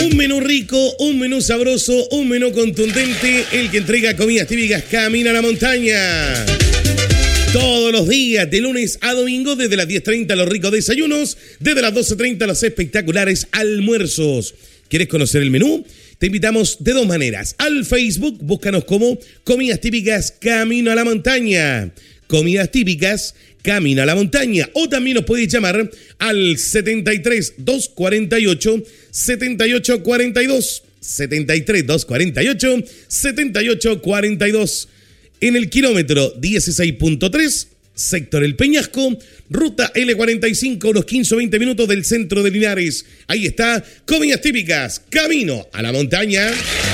Un menú rico, un menú sabroso, un menú contundente, el que entrega comidas típicas Camino a la Montaña. Todos los días, de lunes a domingo, desde las 10:30 los ricos desayunos, desde las 12:30 los espectaculares almuerzos. ¿Quieres conocer el menú? Te invitamos de dos maneras. Al Facebook, búscanos como Comidas Típicas Camino a la Montaña. Comidas Típicas Camino a la Montaña. O también nos puedes llamar al 73 248 7842. 73 248 7842. En el kilómetro 16.3, sector El Peñasco, ruta L45, unos 15 o 20 minutos del centro de Linares. Ahí está, Comidas Típicas, Camino a la Montaña.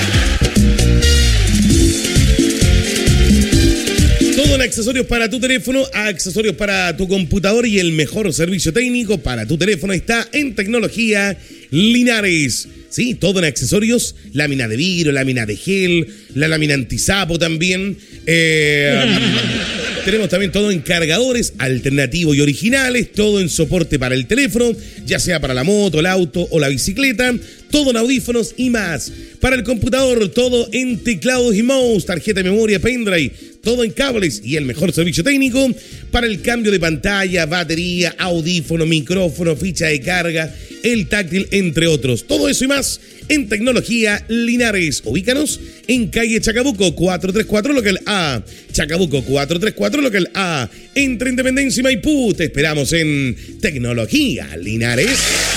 Todo en accesorios para tu teléfono, accesorios para tu computador y el mejor servicio técnico para tu teléfono está en Tecnología Linares. Sí, todo en accesorios, lámina de vidrio, lámina de gel, la lámina antisapo también. Tenemos también todo en cargadores alternativos y originales, todo en soporte para el teléfono, ya sea para la moto, el auto o la bicicleta, todo en audífonos y más. Para el computador, todo en teclados y mouse, tarjeta de memoria, pendrive, todo en cables y el mejor servicio técnico para el cambio de pantalla, batería, audífono, micrófono, ficha de carga, el táctil, entre otros. Todo eso y más en Tecnología Linares. Ubícanos en calle Chacabuco 434 local A. Chacabuco 434 local A. Entre Independencia y Maipú. Te esperamos en Tecnología Linares.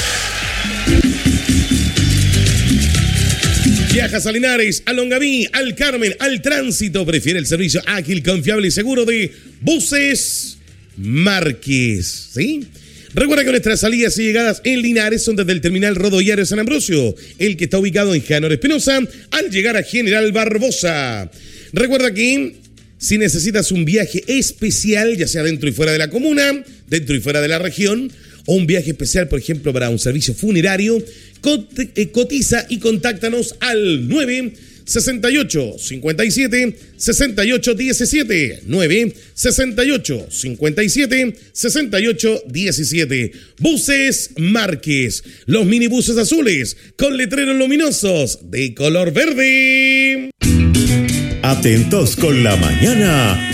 Viajas a Linares, a Longaví, al Carmen, al Tránsito. Prefiere el servicio ágil, confiable y seguro de Buses Márquez. ¿Sí? Recuerda que nuestras salidas y llegadas en Linares son desde el terminal rodoviario San Ambrosio, el que está ubicado en Janor Espinosa, al llegar a General Barbosa. Recuerda que si necesitas un viaje especial, ya sea dentro y fuera de la comuna, dentro y fuera de la región, o un viaje especial, por ejemplo, para un servicio funerario, cotiza y contáctanos al 968 57 68 17 968 57 68 17. Buses Márquez, los minibuses azules con letreros luminosos de color verde. Atentos con la mañana.